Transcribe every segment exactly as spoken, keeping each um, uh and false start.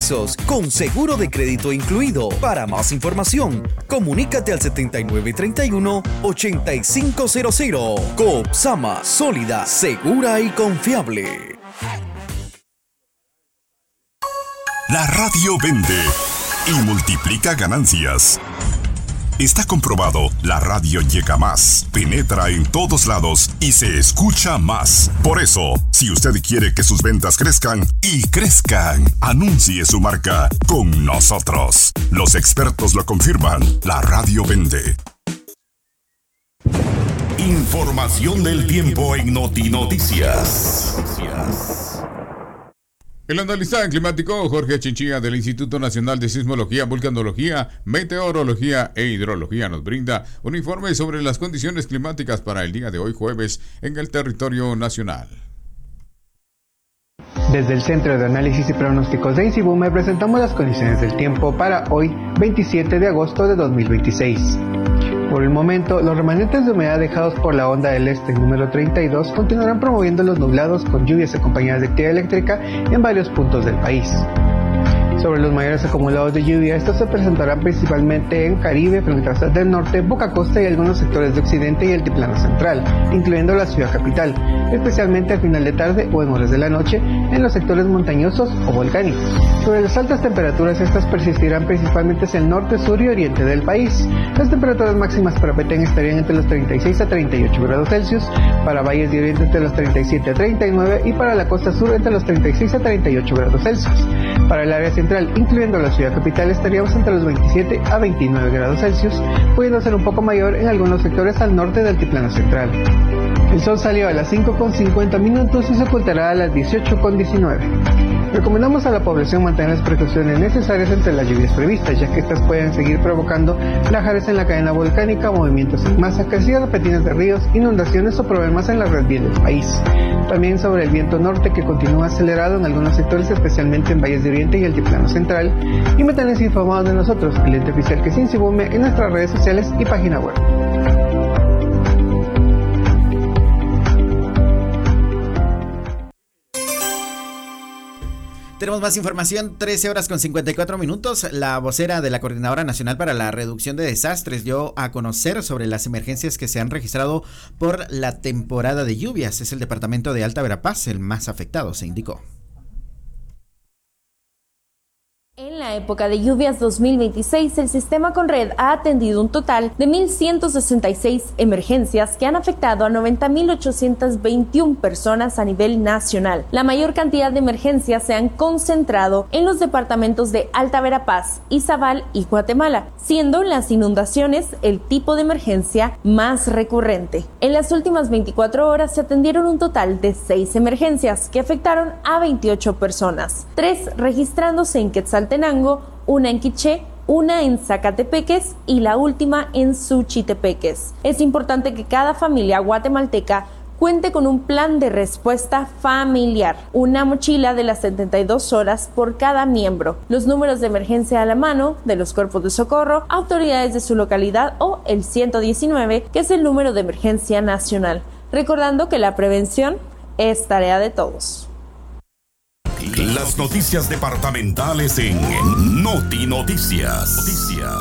pesos, con seguro de crédito incluido. Para más información, comunícate al setenta y nueve treinta y uno, ochenta y cinco cero cero. Coopsama, sólida, segura y confiable. La radio vende y multiplica ganancias. Está comprobado, la radio llega más, penetra en todos lados y se escucha más. Por eso, si usted quiere que sus ventas crezcan y crezcan, anuncie su marca con nosotros. Los expertos lo confirman, la radio vende. Información del tiempo en Noti Noticias. El analista climático Jorge Chinchilla del Instituto Nacional de Sismología, Vulcanología, Meteorología e Hidrología nos brinda un informe sobre las condiciones climáticas para el día de hoy jueves en el territorio nacional. Desde el Centro de Análisis y Pronósticos de INSIBUME presentamos las condiciones del tiempo para hoy, veintisiete de agosto de dos mil veintiséis. Por el momento, los remanentes de humedad dejados por la onda del este número treinta y dos continuarán promoviendo los nublados con lluvias acompañadas de actividad eléctrica en varios puntos del país. Sobre los mayores acumulados de lluvia, estos se presentarán principalmente en Caribe, fronteras del norte, Boca Costa y algunos sectores de Occidente y Altiplano Central, incluyendo la ciudad capital, especialmente al final de tarde o en horas de la noche en los sectores montañosos o volcánicos. Sobre las altas temperaturas, estas persistirán principalmente hacia el norte, sur y oriente del país. Las temperaturas máximas para Petén estarían entre los treinta y seis a treinta y ocho grados Celsius, para valles de oriente entre los treinta y siete a treinta y nueve y para la costa sur entre los treinta y seis a treinta y ocho grados Celsius. Para el área central, incluyendo la ciudad capital, estaríamos entre los veintisiete a veintinueve grados Celsius, pudiendo ser un poco mayor en algunos sectores al norte del altiplano central. El sol salió a las cinco con cincuenta minutos y se ocultará a las dieciocho con diecinueve. Recomendamos a la población mantener las precauciones necesarias entre las lluvias previstas, ya que estas pueden seguir provocando lajares en la cadena volcánica, movimientos en masa, crecidas repentinas de ríos, inundaciones o problemas en la red vial del país. También sobre el viento norte, que continúa acelerado en algunos sectores, especialmente en valles de oriente y altiplano central. Y manténganse informados de nosotros, el ente oficial que es INSIBUME, en nuestras redes sociales y página web. Tenemos más información, trece horas con cincuenta y cuatro minutos. La vocera de la Coordinadora Nacional para la Reducción de Desastres dio a conocer sobre las emergencias que se han registrado por la temporada de lluvias. Es el departamento de Alta Verapaz el más afectado, se indicó. En la época de lluvias dos mil veintiséis, el sistema Conred ha atendido un total de mil ciento sesenta y seis emergencias que han afectado a noventa mil ochocientas veintiuna personas a nivel nacional. La mayor cantidad de emergencias se han concentrado en los departamentos de Alta Verapaz, Izabal y Guatemala, siendo las inundaciones el tipo de emergencia más recurrente. En las últimas veinticuatro horas se atendieron un total de seis emergencias que afectaron a veintiocho personas, tres registrándose en Quetzaltenango, una en Quiché, una en Zacatepeques y la última en Suchitepeques. Es importante que cada familia guatemalteca cuente con un plan de respuesta familiar, una mochila de las setenta y dos horas por cada miembro, los números de emergencia a la mano de los cuerpos de socorro, autoridades de su localidad o el ciento diecinueve, que es el número de emergencia nacional, recordando que la prevención es tarea de todos. Las noticias departamentales en Noti Noticias. Noticias.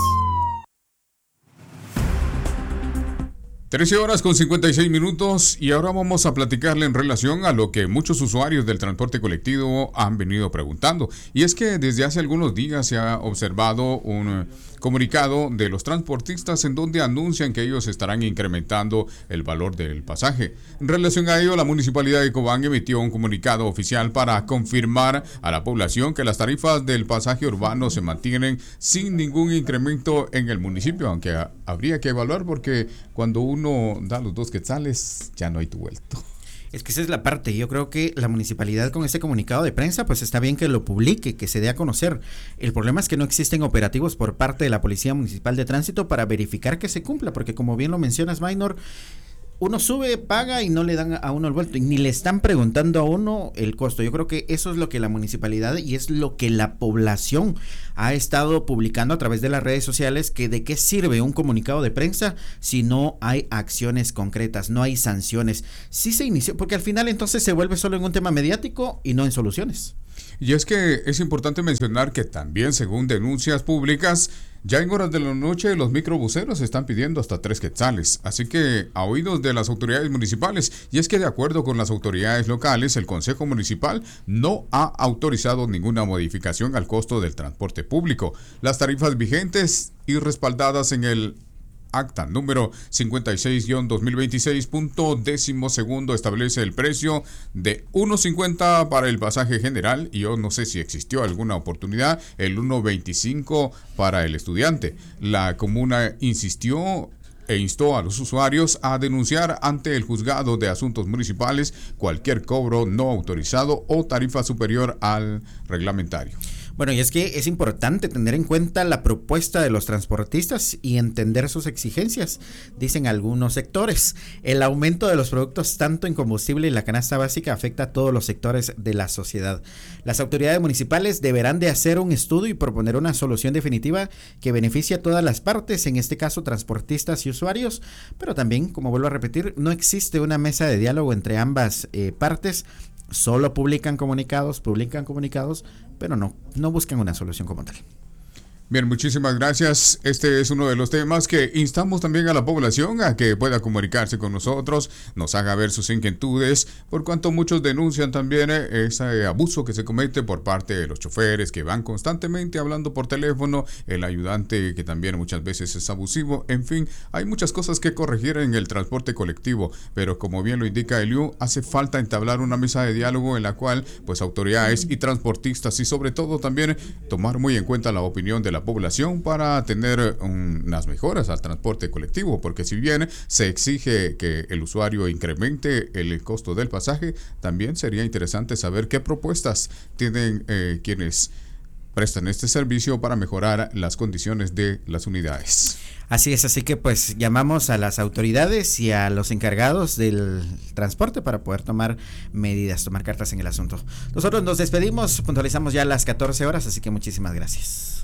trece horas con cincuenta y seis minutos y ahora vamos a platicarle en relación a lo que muchos usuarios del transporte colectivo han venido preguntando. Y es que desde hace algunos días se ha observado un comunicado de los transportistas en donde anuncian que ellos estarán incrementando el valor del pasaje. En relación a ello, la Municipalidad de Cobán emitió un comunicado oficial para confirmar a la población que las tarifas del pasaje urbano se mantienen sin ningún incremento en el municipio, aunque a, habría que evaluar porque cuando uno da los dos quetzales ya no hay tu vuelto. Es que esa es la parte, yo creo que la municipalidad con este comunicado de prensa, pues está bien que lo publique, que se dé a conocer. El problema es que no existen operativos por parte de la Policía Municipal de Tránsito para verificar que se cumpla, porque como bien lo mencionas, Maynor, uno sube, paga y no le dan a uno el vuelto, y ni le están preguntando a uno el costo. Yo creo que eso es lo que la municipalidad y es lo que la población ha estado publicando a través de las redes sociales, que de qué sirve un comunicado de prensa si no hay acciones concretas, no hay sanciones. Sí se inició, porque al final entonces se vuelve solo en un tema mediático y no en soluciones. Y es que es importante mencionar que también, según denuncias públicas, ya en horas de la noche los microbuseros están pidiendo hasta tres quetzales, así que a oídos de las autoridades municipales. Y es que de acuerdo con las autoridades locales, el Consejo Municipal no ha autorizado ninguna modificación al costo del transporte público. Las tarifas vigentes y respaldadas en el acta número cincuenta y seis guión dos mil veintiséis punto décimo segundo establece el precio de uno cincuenta para el pasaje general, y yo no sé si existió alguna oportunidad, el uno veinticinco para el estudiante. La comuna insistió e instó a los usuarios a denunciar ante el juzgado de asuntos municipales cualquier cobro no autorizado o tarifa superior al reglamentario. Bueno, y es que es importante tener en cuenta la propuesta de los transportistas y entender sus exigencias, dicen algunos sectores. El aumento de los productos tanto en combustible y la canasta básica afecta a todos los sectores de la sociedad. Las autoridades municipales deberán de hacer un estudio y proponer una solución definitiva que beneficie a todas las partes, en este caso transportistas y usuarios, pero también, como vuelvo a repetir, no existe una mesa de diálogo entre ambas eh, partes. Solo publican comunicados, publican comunicados, pero no, no buscan una solución como tal. Bien, muchísimas gracias. Este es uno de los temas que instamos también a la población a que pueda comunicarse con nosotros, nos haga ver sus inquietudes, por cuanto muchos denuncian también ese abuso que se comete por parte de los choferes que van constantemente hablando por teléfono, el ayudante que también muchas veces es abusivo. En fin, hay muchas cosas que corregir en el transporte colectivo, pero como bien lo indica Eliu, hace falta entablar una mesa de diálogo en la cual pues autoridades y transportistas y sobre todo también tomar muy en cuenta la opinión de la población para tener um, unas mejoras al transporte colectivo, porque si bien se exige que el usuario incremente el costo del pasaje, también sería interesante saber qué propuestas tienen eh, quienes prestan este servicio para mejorar las condiciones de las unidades. Así es, así que pues llamamos a las autoridades y a los encargados del transporte para poder tomar medidas, tomar cartas en el asunto. Nosotros nos despedimos, puntualizamos ya las catorce horas, así que muchísimas gracias.